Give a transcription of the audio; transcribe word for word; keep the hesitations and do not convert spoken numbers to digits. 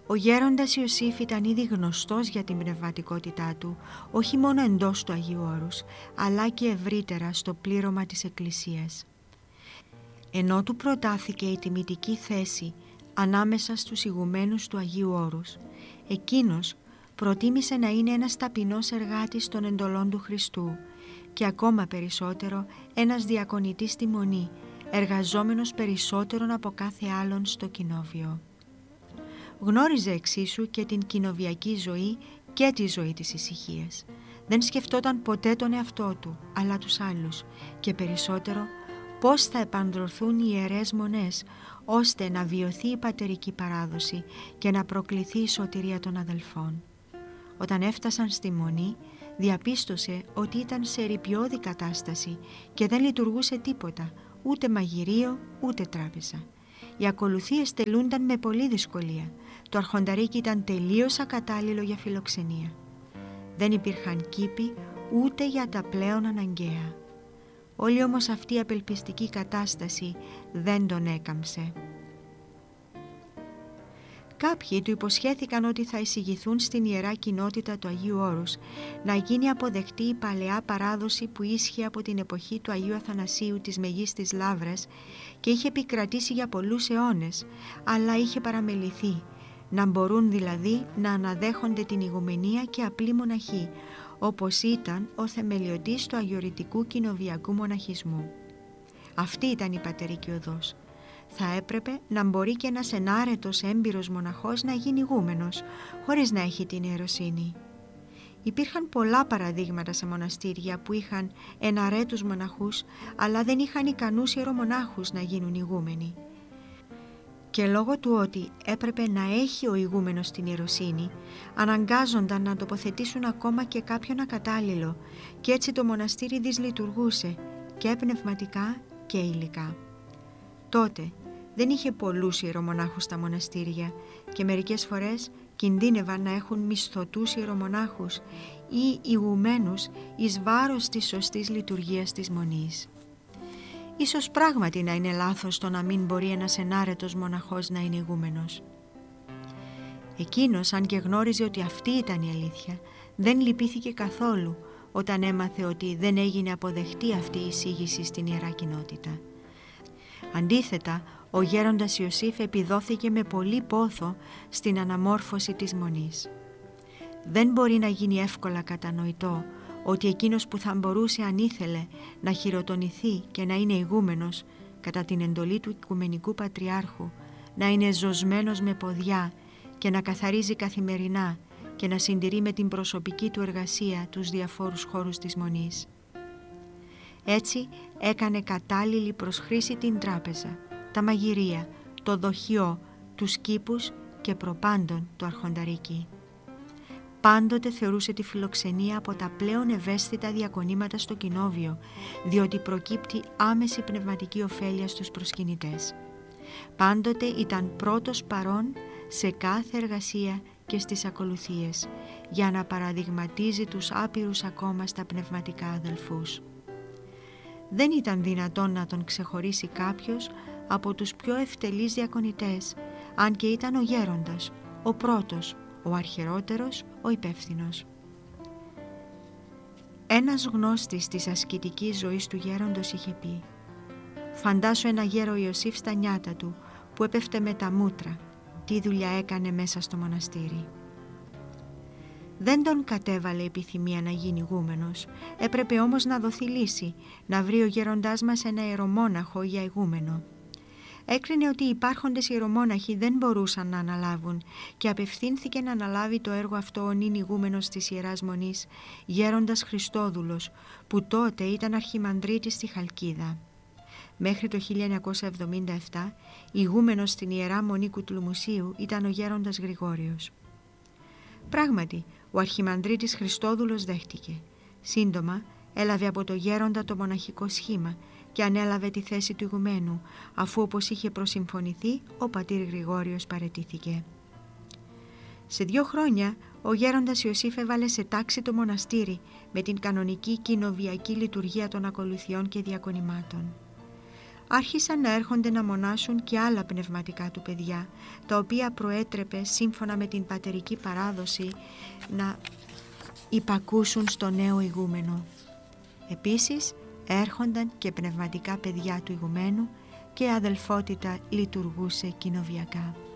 Ο γέροντας Ιωσήφ ήταν ήδη γνωστός για την πνευματικότητά του, όχι μόνο εντός του Αγίου Όρους, αλλά και ευρύτερα στο πλήρωμα της Εκκλησίας. Ενώ του προτάθηκε η τιμητική θέση ανάμεσα στους ηγουμένους του Αγίου Όρους, εκείνος προτίμησε να είναι ένας ταπεινός εργάτης των εντολών του Χριστού και ακόμα περισσότερο ένας διακονητής στη Μονή, εργαζόμενος περισσότερον από κάθε άλλον στο κοινόβιο. Γνώριζε εξίσου και την κοινοβιακή ζωή και τη ζωή της ησυχίας. Δεν σκεφτόταν ποτέ τον εαυτό του, αλλά τους άλλους και περισσότερο πώς θα επαντρωθούν οι ιερές μονές, ώστε να βιωθεί η πατερική παράδοση και να προκληθεί η σωτηρία των αδελφών. Όταν έφτασαν στη Μονή, διαπίστωσε ότι ήταν σε ερειπιώδη κατάσταση και δεν λειτουργούσε τίποτα, ούτε μαγειρίο, ούτε τράπεζα. Οι ακολουθίες τελούνταν με πολλή δυσκολία. Το αρχονταρίκι ήταν τελείως ακατάλληλο για φιλοξενία. Δεν υπήρχαν κήποι ούτε για τα πλέον αναγκαία. Όλη όμως αυτή η απελπιστική κατάσταση δεν τον έκαμψε. Κάποιοι του υποσχέθηκαν ότι θα εισηγηθούν στην Ιερά Κοινότητα του Αγίου Όρους να γίνει αποδεκτή η παλαιά παράδοση που ίσχυε από την εποχή του Αγίου Αθανασίου της Μεγίστης Λαύρας και είχε επικρατήσει για πολλούς αιώνες, αλλά είχε παραμεληθεί, να μπορούν δηλαδή να αναδέχονται την ηγουμενία και απλή μοναχή, όπως ήταν ο θεμελιωτής του αγιορητικού κοινοβιακού μοναχισμού. Αυτή ήταν η πατερική οδός. Θα έπρεπε να μπορεί και ένας ενάρετος έμπειρος μοναχός να γίνει ηγούμενος, χωρίς να έχει την ιεροσύνη. Υπήρχαν πολλά παραδείγματα σε μοναστήρια που είχαν εναρέτους μοναχούς, αλλά δεν είχαν ικανούς ιερομονάχους να γίνουν ηγούμενοι. Και λόγω του ότι έπρεπε να έχει ο ηγούμενος την ιεροσύνη, αναγκάζονταν να τοποθετήσουν ακόμα και κάποιον ακατάλληλο και έτσι το μοναστήρι δυσλειτουργούσε και πνευματικά και υλικά. Τότε δεν είχε πολλούς ιερομονάχους στα μοναστήρια και μερικές φορές κινδύνευαν να έχουν μισθωτούς ιερομονάχους ή ηγουμένους εις βάρος της σωστής λειτουργίας της Μονής. Ίσως πράγματι να είναι λάθος το να μην μπορεί ένας ενάρετος μοναχός να είναι ηγούμενος. Εκείνος, αν και γνώριζε ότι αυτή ήταν η αλήθεια, δεν λυπήθηκε καθόλου όταν έμαθε ότι δεν έγινε αποδεκτή αυτή η εισήγηση στην Ιερά Κοινότητα. Αντίθετα, ο γέροντας Ιωσήφ επιδόθηκε με πολύ πόθο στην αναμόρφωση της Μονής. Δεν μπορεί να γίνει εύκολα κατανοητό ότι εκείνος που θα μπορούσε αν ήθελε να χειροτονηθεί και να είναι ηγούμενος κατά την εντολή του Οικουμενικού Πατριάρχου, να είναι ζωσμένος με ποδιά και να καθαρίζει καθημερινά και να συντηρεί με την προσωπική του εργασία τους διαφόρους χώρους της Μονής. Έτσι έκανε κατάλληλη προς χρήση την τράπεζα, τα μαγειρία, το δοχείο, τους κήπους και προπάντων το αρχονταρίκι. Πάντοτε θεωρούσε τη φιλοξενία από τα πλέον ευαίσθητα διακονήματα στο κοινόβιο, διότι προκύπτει άμεση πνευματική ωφέλεια στους προσκυνητές. Πάντοτε ήταν πρώτος παρών σε κάθε εργασία και στις ακολουθίες, για να παραδειγματίζει τους άπειρους ακόμα στα πνευματικά αδελφούς. Δεν ήταν δυνατόν να τον ξεχωρίσει κάποιος από τους πιο ευτελείς διακονητές, αν και ήταν ο γέροντας, ο πρώτος, ο αρχαιρότερος, ο υπεύθυνος. Ένας γνώστης της ασκητικής ζωής του γέροντος είχε πει: «Φαντάσου ένα γέρο Ιωσήφ στα νιάτα του που έπεφτε με τα μούτρα, τι δουλειά έκανε μέσα στο μοναστήρι». Δεν τον κατέβαλε επιθυμία να γίνει ηγούμενος, έπρεπε όμως να δοθεί λύση, να βρει ο γέροντάς μας ένα ιερομόναχο για ηγούμενο. Έκρινε ότι οι υπάρχοντες ιερομόναχοι δεν μπορούσαν να αναλάβουν και απευθύνθηκε να αναλάβει το έργο αυτό ο νυν ηγούμενος της Ιεράς Μονής, γέροντας Χριστόδουλος, που τότε ήταν αρχιμανδρίτης στη Χαλκίδα. Μέχρι το χίλια εννιακόσια εβδομήντα επτά, ηγούμενος στην Ιερά Μονή Κουτλουμουσίου ήταν ο γέροντας Γρηγόριος. Πράγματι, ο αρχιμανδρίτης Χριστόδουλος δέχτηκε. Σύντομα έλαβε από το γέροντα το μοναχικό σχήμα και ανέλαβε τη θέση του ηγουμένου, αφού όπως είχε προσυμφωνηθεί ο πατήρ Γρηγόριος παραιτήθηκε. Σε δύο χρόνια ο γέροντας Ιωσήφ έβαλε σε τάξη το μοναστήρι με την κανονική κοινοβιακή λειτουργία των ακολουθιών και διακονημάτων. άρχισαν να έρχονται να μονάσουν και άλλα πνευματικά του παιδιά, τα οποία προέτρεπε σύμφωνα με την πατερική παράδοση να υπακούσουν στο νέο ηγούμενο. Επίσης έρχονταν και πνευματικά παιδιά του ηγουμένου και η αδελφότητα λειτουργούσε κοινοβιακά.